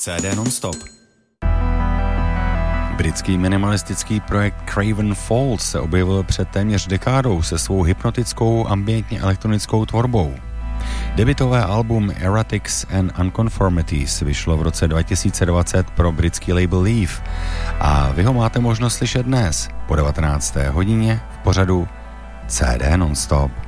CD non-stop. Britský minimalistický projekt Craven Falls se objevil před téměř dekádou se svou hypnotickou ambientně elektronickou tvorbou. Debutové album Erratics and Unconformities vyšlo v roce 2020 pro britský label Leaf a vy ho máte možnost slyšet dnes po 19. hodině v pořadu CD non-stop.